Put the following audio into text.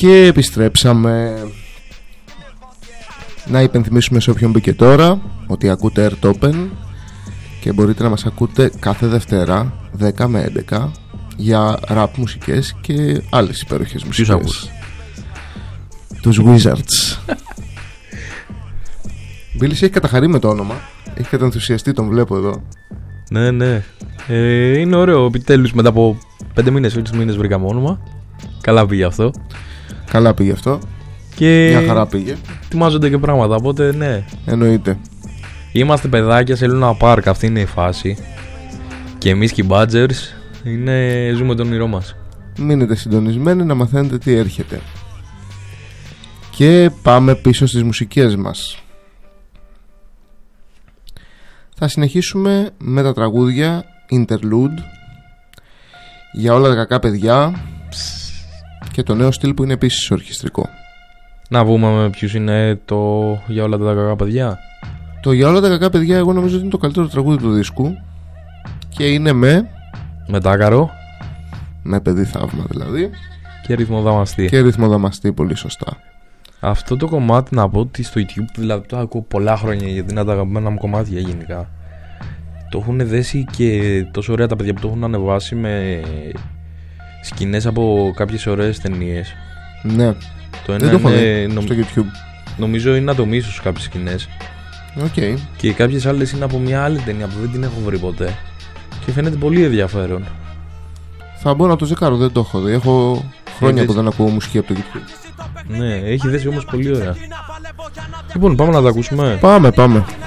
Και επιστρέψαμε. Να υπενθυμίσουμε σε όποιον μπήκε τώρα ότι ακούτε Earth Open και μπορείτε να μας ακούτε κάθε Δευτέρα 10 με 11 για rap μουσικές και άλλες υπέροχες μουσικές. Τους Wizards. Μπίλης έχει καταχαρεί με το όνομα. Έχει κατανθουσιαστεί, τον βλέπω εδώ. Ναι, ναι. Είναι ωραίο. Επιτέλους μετά από 5 μήνες, 6 μήνες βρήκαμε όνομα. Καλά πήγε αυτό. Καλά πήγε αυτό. Και μια χαρά πήγε. ετοιμάζονται και πράγματα, οπότε ναι. Εννοείται. Είμαστε παιδάκια σε Luna Park, αυτή είναι η φάση. Και εμείς και οι Badgers ζούμε τον όνειρό μας. Μείνετε συντονισμένοι να μαθαίνετε τι έρχεται. Και πάμε πίσω στις μουσικές μας. Θα συνεχίσουμε με τα τραγούδια Interlude για όλα τα κακά παιδιά και το νέο στυλ που είναι επίσης ορχιστρικό. Να πούμε με ποιους είναι το για όλα τα κακά παιδιά. Το για όλα τα κακά παιδιά εγώ νομίζω ότι είναι το καλύτερο τραγούδι του δίσκου. Και είναι με Τάκαρο. Με παιδί θαύμα δηλαδή. Και ρυθμοδαμαστή. Και ρυθμοδαμαστή, πολύ σωστά. Αυτό το κομμάτι να πω ότι στο YouTube δηλαδή το ακούω πολλά χρόνια γιατί είναι τα αγαπημένα μου κομμάτια γενικά. Το έχουν δέσει και τόσο ωραία τα παιδιά που το έχουν ανεβάσει με σκηνές από κάποιες ωραίες ταινίες. Ναι. Το ένα δεν το έχω δει στο YouTube. Νομίζω είναι ατομίσους κάποιες σκηνές. Okay. Και κάποιες άλλες είναι από μια άλλη ταινία που δεν την έχω βρει ποτέ. Και φαίνεται πολύ ενδιαφέρον. Θα μπορώ να το ζεκάρω, δεν το έχω δει. Έχω χρόνια που δεν ακούω μουσική από το YouTube. Ναι, έχει δέσει όμως πολύ ωραία. Λοιπόν, πάμε να τα ακούσουμε. Πάμε.